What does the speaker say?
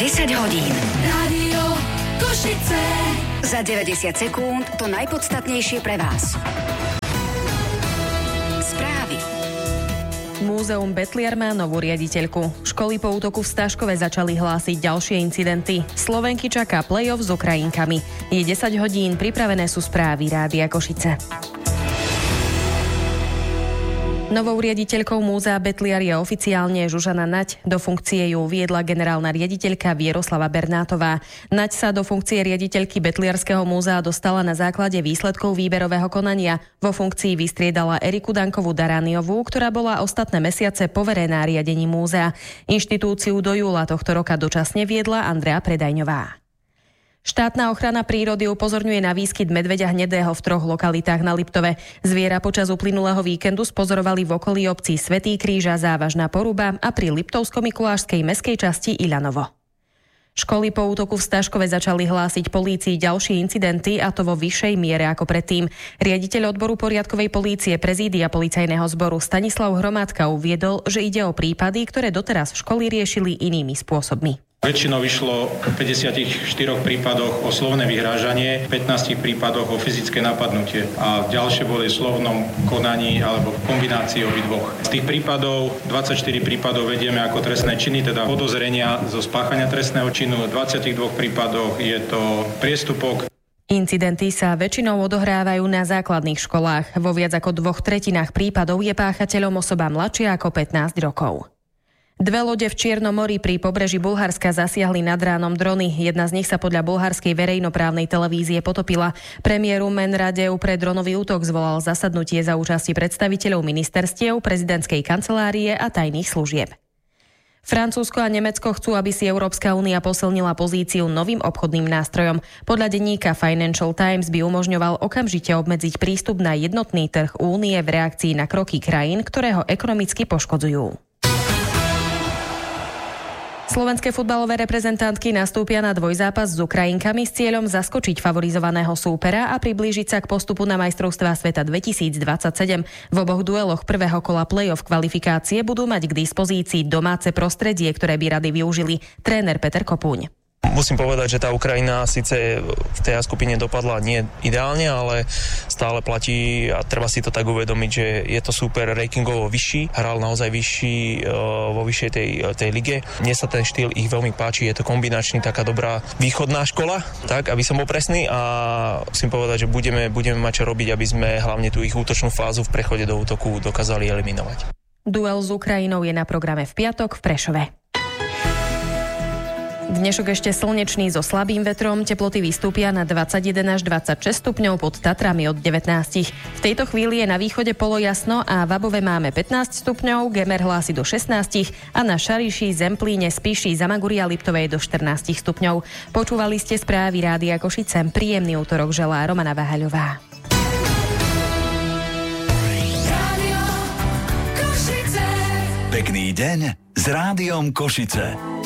10 hodín. Rádio Košice. Za 90 sekúnd to najpodstatnejšie pre vás. Správy. Múzeum Betliar má novú riaditeľku. Školy po útoku v Staškove začali hlásiť ďalšie incidenty. Slovenky čaká play-off s Ukrajinkami. Je 10 hodín, pripravené sú správy Rádia Košice. Novou riaditeľkou múzea Betliar je oficiálne Zuzana Nať. Do funkcie ju uviedla generálna riaditeľka Vieroslava Bernátová. Nať sa do funkcie riaditeľky Betliarského múzea dostala na základe výsledkov výberového konania. Vo funkcii vystriedala Eriku Dankovú Darániovú, ktorá bola ostatné mesiace poverená riadením múzea. Inštitúciu do júla tohto roka dočasne viedla Andrea Predajňová. Štátna ochrana prírody upozorňuje na výskyt medveďa hnedého v 3 lokalitách na Liptove. Zviera počas uplynulého víkendu spozorovali v okolí obcí Svätý Kríž a Závažná Poruba a pri Liptovsko-Mikulášskej mestskej časti Ilanovo. Školy po útoku v Staškove začali hlásiť polícii ďalšie incidenty, a to vo vyššej miere ako predtým. Riaditeľ odboru poriadkovej polície prezídia policajného zboru Stanislav Hromádka uviedol, že ide o prípady, ktoré doteraz školy riešili inými spôsobmi. Väčšinou išlo v 54 prípadoch o slovné vyhrážanie, v 15 prípadoch o fyzické napadnutie a ďalšie boli v slovnom konaní alebo v kombinácii obidvoch. Z tých prípadov 24 prípadov vedieme ako trestné činy, teda podozrenia zo spáchania trestného činu, v 22 prípadoch je to priestupok. Incidenty sa väčšinou odohrávajú na základných školách. Vo viac ako 2/3 prípadov je páchateľom osoba mladšia ako 15 rokov. 2 lode v Čiernom mori pri pobreží Bulharska zasiahli nad ránom drony. Jedna z nich sa podľa bulharskej verejnoprávnej televízie potopila. Premiér Rumen Radev pre dronový útok zvolal zasadnutie za účasti predstaviteľov ministerstiev, prezidentskej kancelárie a tajných služieb. Francúzsko a Nemecko chcú, aby si Európska únia posilnila pozíciu novým obchodným nástrojom. Podľa denníka Financial Times by umožňoval okamžite obmedziť prístup na jednotný trh únie v reakcii na kroky krajín, ktoré ho ekonomicky poškodzujú. Slovenské futbalové reprezentantky nastúpia na dvojzápas s Ukrajinkami s cieľom zaskočiť favorizovaného súpera a priblížiť sa k postupu na majstrovstvá sveta 2027. V oboch dueloch prvého kola play-off kvalifikácie budú mať k dispozícii domáce prostredie, ktoré by rady využili. Tréner Peter Kopuň. Musím povedať, že tá Ukrajina síce v tej skupine dopadla nie ideálne, ale stále platí a treba si to tak uvedomiť, že je to super rankingovo vyšší, hral naozaj vyšší vo vyššej tej lige. Mne sa ten štýl ich veľmi páči, je to kombinačný, taká dobrá východná škola, tak aby som bol presný, a musím povedať, že budeme mať čo robiť, aby sme hlavne tú ich útočnú fázu v prechode do útoku dokázali eliminovať. Duel s Ukrajinou je na programe v piatok v Prešove. Dnešok ešte slnečný so slabým vetrom, teploty vystúpia na 21 až 26 stupňov, pod Tatrami od 19. V tejto chvíli je na východe polojasno a v Above máme 15 stupňov, Gemer hlási do 16 a na Šariši, Zemplíne, Spiši, Zamaguri a Liptovej do 14 stupňov. Počúvali ste správy Rádia Košice. Príjemný útorok želá Romana Váhaľová. Pekný deň s Rádiom Košice.